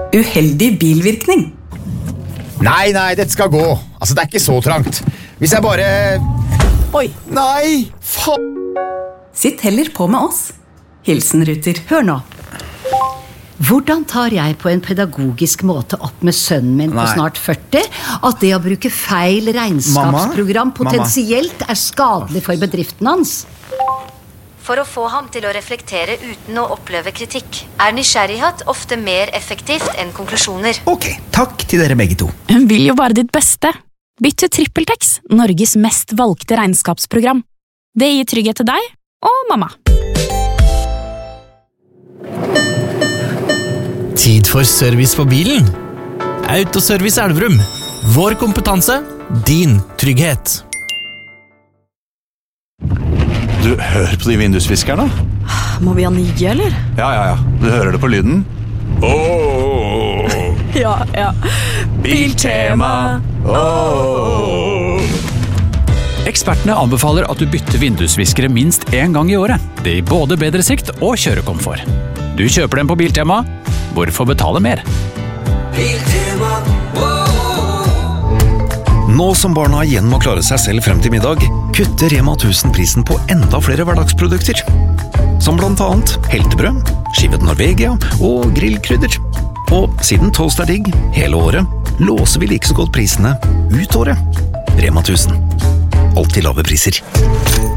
Uheldig bilvirkning. Nei, dette skal gå. Altså, det ikke så trangt. Hvis jeg bare... Oi. Nei, faen. Sitt heller på med oss. Hilsen Ruter. Hør nå. Hvordan tar jeg på en pedagogisk måte opp med sønnen min på snart 40 at det å bruke feil regnskapsprogram potensielt skadelig for bedriften hans? For å få ham til å reflektere uten å oppleve kritikk, nysgjerrighet ofte mer effektivt enn konklusjoner. Ok, takk til dere begge to. Hun vil jo bare ditt beste. Bytt til TrippelTex, Norges mest valgte regnskapsprogram. Det gir trygghet til deg og mamma. Tid for service på bilen. Autoservice Elverum. Vår kompetanse, din trygghet. Du, hør på de vindusviskerne. Må vi ha nye, eller? Ja. Du hører det på lyden. Ja. Biltema. Ekspertene anbefaler at du bytter vindusviskere minst en gang i året. Det gir både bedre sikt og kjørekomfort. Du kjøper dem på Biltema. Hvorfor betale mer? Nå som barna igjen må klare seg selv frem til middag, kutter Rema 1000 prisen på enda flere hverdagsprodukter. Som blant annet heltebrød, skivet Norvegia og grillkrydder. Og siden toast digg hele året, låser vi like så godt prisene ut året. Rema 1000. Alltid lave priser.